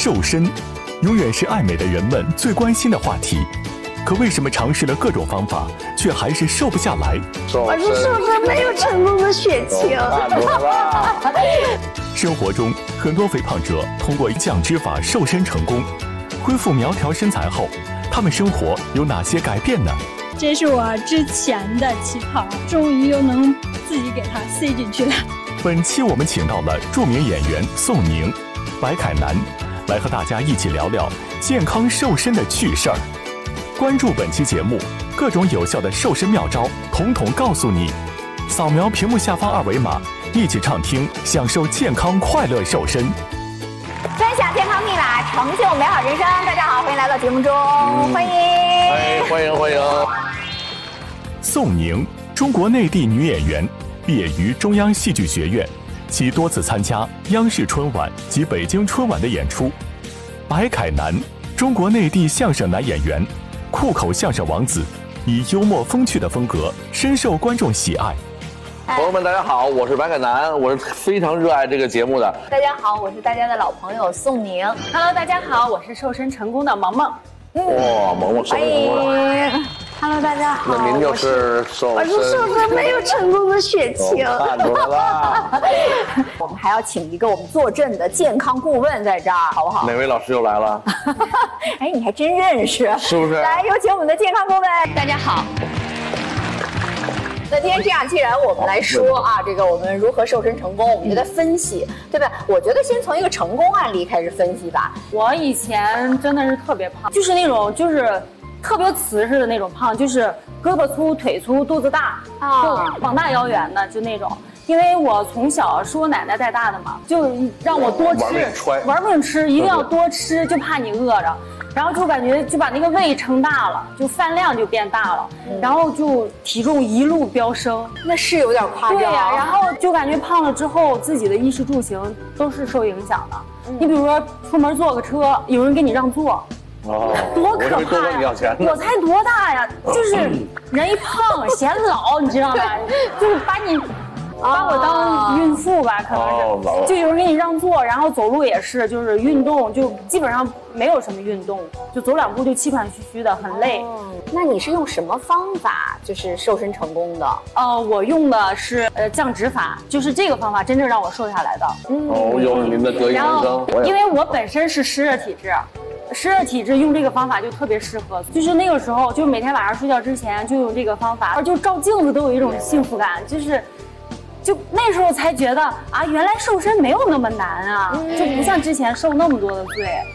瘦身，永远是爱美的人们最关心的话题。可为什么尝试了各种方法，却还是瘦不下来？ 我是瘦身没有成功的血清。 生活中，很多肥胖者通过降脂法瘦身成功，恢复苗条身材后，他们生活有哪些改变呢？ 这是我之前的旗袍，终于又能自己给它塞进去了。 本期我们请到了著名演员宋宁、白凯南，来和大家一起聊聊健康瘦身的趣事儿。关注本期节目，各种有效的瘦身妙招，统统告诉你。扫描屏幕下方二维码，一起畅听，享受健康快乐瘦身。 分享健康秘码，成就美好人生。大家好，欢迎来到节目中，欢迎， 欢迎。 宋宁，中国内地女演员，毕业于中央戏剧学院，其多次参加央视春晚及北京春晚的演出。白凯南，中国内地相声男演员，酷口相声王子，以幽默风趣的风格深受观众喜爱。 朋友们，大家好，我是白凯南，我是非常热爱这个节目的。 大家好，我是大家的老朋友宋宁。 Hello， 大家好，我是瘦身成功的萌萌。 哇，萌萌瘦身成功了。 Hello， 大家好。 那您就是瘦身。 我是瘦身没有成功的血清。 看出来了。 我们还要请一个我们坐镇的健康顾问在这儿，好不好？ 哪位老师又来了？ 哎，你还真认识， 是不是？ 来，有请我们的健康顾问。大家好。那今天这样，既然我们来说啊，这个我们如何瘦身成功，我们就得分析，对吧？我觉得先从一个成功案例开始分析吧。 我以前真的是特别胖，就是那种特别瓷实的那种胖，就是胳膊粗、腿粗、肚子大，就膀大腰圆的，就那种。因为我从小是我奶奶带大的嘛，就让我多吃，玩命吃，一定要多吃，就怕你饿着。然后就感觉就把那个胃撑大了，就饭量就变大了，然后就体重一路飙升， 那是有点夸张。 对呀，然后就感觉胖了之后，自己的衣食住行都是受影响的。你比如说出门坐个车，有人给你让座，多可怕呀！我才多大呀？就是人一胖显老，你知道吗？就是把我当孕妇吧，可能是，就有人给你让座，然后走路也是，就是运动就基本上没有什么运动，就走两步就气喘吁吁的，很累。 那你是用什么方法就是瘦身成功的？ 我用的是降脂法，就是这个方法真正让我瘦下来的。 又是您的得意门生。 因为我本身是湿热体质。湿热体质用这个方法就特别适合，就是那个时候，就每天晚上睡觉之前就用这个方法，就照镜子都有一种幸福感，就那时候才觉得啊，原来瘦身没有那么难啊，就不像之前受那么多的罪。